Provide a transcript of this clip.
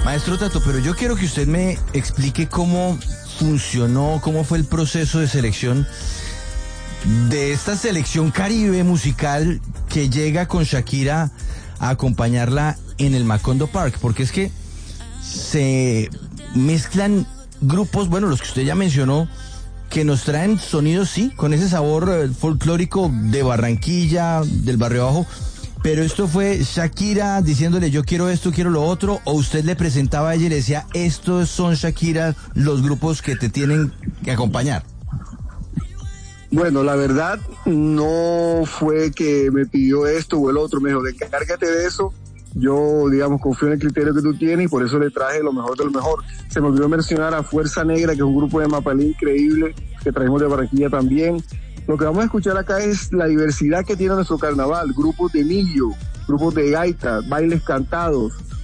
Maestro Tato, pero yo quiero que usted me explique cómo funcionó, cómo fue el proceso de selección de esta selección Caribe musical que llega con Shakira a acompañarla en el Macondo Park, porque es que se mezclan grupos, bueno, los que usted ya mencionó, que nos traen sonidos, sí, con ese sabor folclórico de Barranquilla, del Barrio Bajo, pero esto fue Shakira diciéndole yo quiero esto, quiero lo otro, o usted le presentaba a ella y le decía estos son Shakira los grupos que te tienen que acompañar. Bueno, la verdad no fue que me pidió esto o el otro, me dijo, descárgate de eso, yo, digamos, confío en el criterio que tú tienes y por eso le traje lo mejor de lo mejor. Se me olvidó mencionar a Fuerza Negra, que es un grupo de Mapalí increíble, que trajimos de Barranquilla también. Lo que vamos a escuchar acá es la diversidad que tiene nuestro carnaval, grupos de millo, grupos de gaita, bailes cantados,